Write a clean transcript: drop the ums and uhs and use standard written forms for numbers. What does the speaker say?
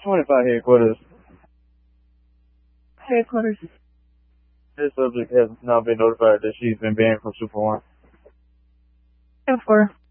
25 headquarters. Headquarters. This subject has now been notified that she's been banned from Super One. 10-4.